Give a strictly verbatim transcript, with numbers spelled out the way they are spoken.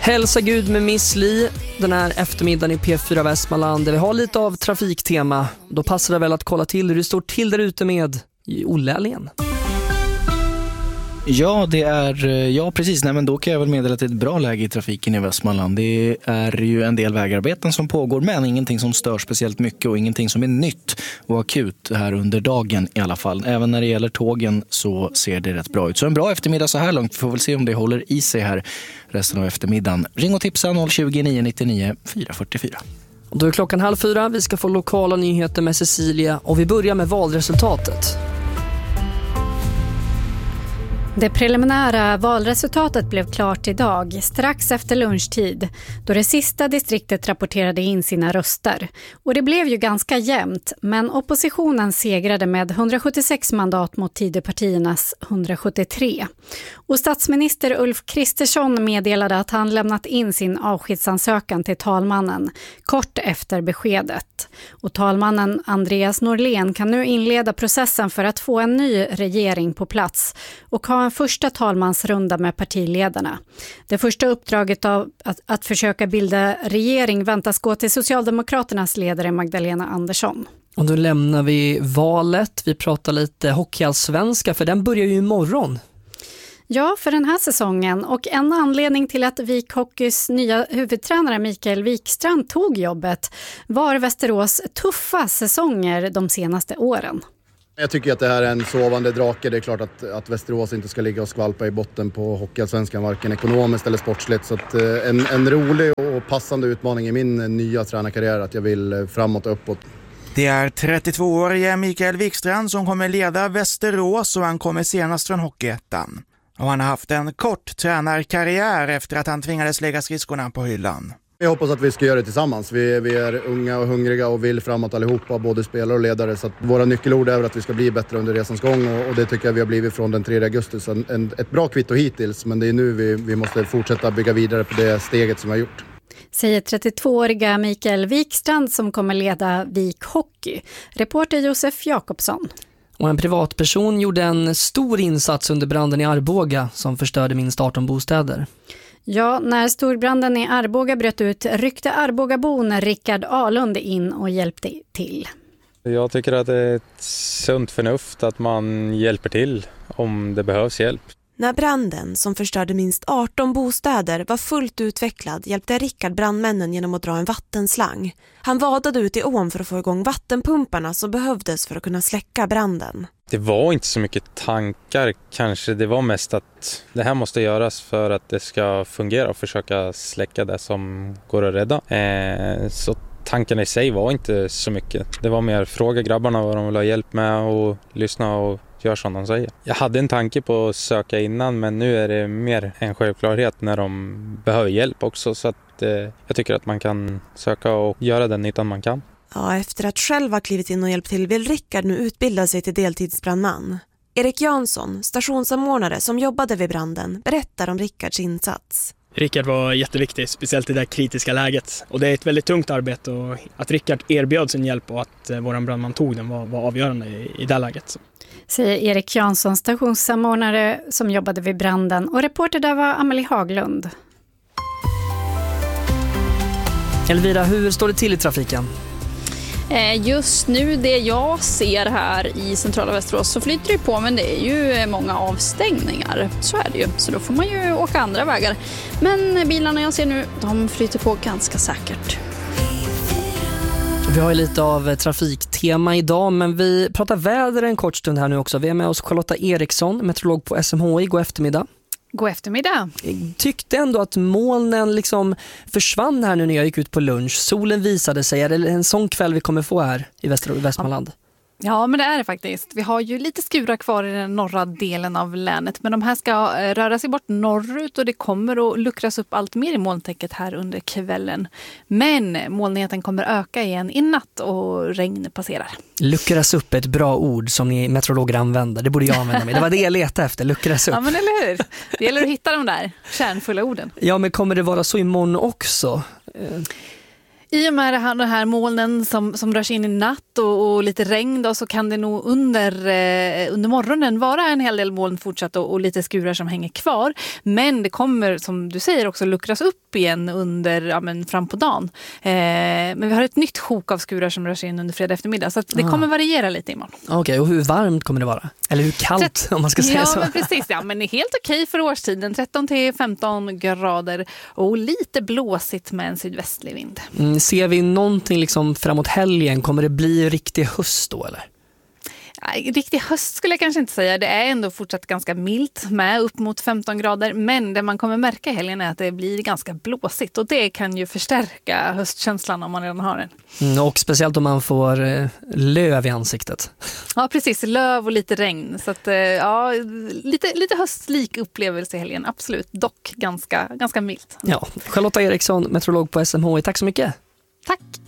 Hälsa Gud med Miss Li den här eftermiddagen i P fyra Västmanland där vi har lite av trafiktema. Då passar det väl att kolla till hur det står till där ute med Olle Alén. Ja, det är, ja precis. Nej, men då kan jag väl meddela att det är ett bra läge i trafiken i Västmanland. Det är ju en del vägarbeten som pågår, men ingenting som stör speciellt mycket och ingenting som är nytt och akut här under dagen i alla fall. Även när det gäller tågen så ser det rätt bra ut. Så en bra eftermiddag så här långt. Vi får väl se om det håller i sig här resten av eftermiddagen. Ring och tipsa noll tjugo, nio nittionio, fyra fyrtiofyra. Och då är klockan halv fyra. Vi ska få lokala nyheter med Cecilia och vi börjar med valresultatet. Det preliminära valresultatet blev klart idag, strax efter lunchtid, då det sista distriktet rapporterade in sina röster. Och det blev ju ganska jämnt, men oppositionen segrade med hundrasjuttiosex mandat mot Tidöpartiernas hundrasjuttiotre. Och statsminister Ulf Kristersson meddelade att han lämnat in sin avskedsansökan till talmannen kort efter beskedet. Och talmannen Andreas Norlén kan nu inleda processen för att få en ny regering på plats och ha en första talmansrunda med partiledarna. Det första uppdraget av att, att försöka bilda regering väntas gå till Socialdemokraternas ledare Magdalena Andersson. Och då lämnar vi valet. Vi pratar lite hockeyallsvenska för den börjar ju imorgon. Ja, för den här säsongen. Och en anledning till att Vik Hockeys nya huvudtränare Mikael Wikstrand tog jobbet var Västerås tuffa säsonger de senaste åren. Jag tycker att det här är en sovande drake. Det är klart att, att Västerås inte ska ligga och skvalpa i botten på hockeyallsvenskan, varken ekonomiskt eller sportsligt. Så att, en, en rolig och passande utmaning i min nya tränarkarriär att jag vill framåt och uppåt. Det är trettiotvåårige Mikael Wikstrand som kommer leda Västerås och han kommer senast från Hockeyettan. Och han har haft en kort tränarkarriär efter att han tvingades lägga skridskorna på hyllan. Jag hoppas att vi ska göra det tillsammans. Vi, vi är unga och hungriga och vill framåt allihopa, både spelare och ledare. Så att våra nyckelord är att vi ska bli bättre under resans gång och, och det tycker jag vi har blivit från den tredje augusti. Så en, en, ett bra kvitto hittills, men det är nu vi, vi måste fortsätta bygga vidare på det steget som vi har gjort. Säger trettiotvååriga Mikael Wikstrand som kommer leda Vik Hockey. Reporter Josef Jakobsson. Och en privatperson gjorde en stor insats under branden i Arboga som förstörde minst arton bostäder. Ja, när storbranden i Arboga bröt ut ryckte Arbogabon Rickard Alund in och hjälpte till. Jag tycker att det är ett sunt förnuft att man hjälper till om det behövs hjälp. När branden, som förstörde minst arton bostäder, var fullt utvecklad hjälpte Rickard brandmännen genom att dra en vattenslang. Han vadade ut i ån för att få igång vattenpumparna som behövdes för att kunna släcka branden. Det var inte så mycket tankar kanske, det var mest att det här måste göras för att det ska fungera och försöka släcka det som går att rädda. Eh, så tankarna i sig var inte så mycket. Det var mer fråga grabbarna vad de vill ha hjälp med och lyssna och gör som de säger. Jag hade en tanke på att söka innan, men nu är det mer en självklarhet när de behöver hjälp också. Så att, eh, jag tycker att man kan söka och göra den nyttan man kan. Ja, efter att själv ha klivit in och hjälpt till vill Rickard nu utbilda sig till deltidsbrandman. Erik Jansson, stationssamordnare som jobbade vid branden, berättar om Rickards insats. Rickard var jätteviktig, speciellt i det kritiska läget. Och det är ett väldigt tungt arbete och att Rickard erbjöd sin hjälp och att eh, våran brandman tog den var, var avgörande i, i det läget. Säger Erik Jansson, stationssamordnare som jobbade vid branden. Och reporter där var Amelie Haglund. Elvira, hur står det till i trafiken? Just nu, det jag ser här i centrala Västerås så flyter det på, men det är ju många avstängningar. Så är det ju, så då får man ju åka andra vägar. Men bilarna jag ser nu, de flyter på ganska säkert. Vi har ju lite av trafiktema idag, men vi pratar väder en kort stund här nu också. Vi är med oss Charlotta Eriksson, meteorolog på S M H I. God eftermiddag. God eftermiddag. Jag tyckte ändå att molnen liksom försvann här nu när jag gick ut på lunch. Solen visade sig. Är det en sån kväll vi kommer få här i Väster- Västmanland? Ja, men det är det faktiskt. Vi har ju lite skurar kvar i den norra delen av länet. Men de här ska röra sig bort norrut och det kommer att luckras upp allt mer i molntäcket här under kvällen. Men molnigheten kommer öka igen i natt och regn passerar. Luckras upp är ett bra ord som ni meteorologer använder. Det borde jag använda mig. Det var det jag letade efter, luckras upp. Ja, men eller hur? Det gäller att hitta de där kärnfulla orden. Ja, men kommer det vara så imorgon också? I och med det här, de här molnen som, som rör sig in i natt och, och lite regn då, så kan det nog under, eh, under morgonen vara en hel del moln fortsatt och, och lite skurar som hänger kvar. Men det kommer, som du säger, också luckras upp igen under, ja, men fram på dagen. Eh, men vi har ett nytt sjok av skurar som rör sig in under fredag eftermiddag, så att det ah. kommer variera lite imorgon. Okej, okay, och hur varmt kommer det vara? Eller hur kallt Tret- om man ska säga ja, så? Ja, men precis. Ja, men det är helt okej för årstiden. tretton till femton grader och lite blåsigt med en sydvästlig vind. Mm, ser vi någonting liksom framåt helgen? Kommer det bli riktig höst då eller? Riktig höst skulle jag kanske inte säga. Det är ändå fortsatt ganska milt med upp mot femton grader. Men det man kommer märka i helgen är att det blir ganska blåsigt. Och det kan ju förstärka höstkänslan om man redan har den. Mm, och speciellt om man får eh, löv i ansiktet. Ja, precis. Löv och lite regn. Så att, eh, ja, lite, lite höstlik upplevelse i helgen. Absolut. Dock ganska, ganska milt. Ja, Charlotta Eriksson, meteorolog på S M H I. Tack så mycket. Tack.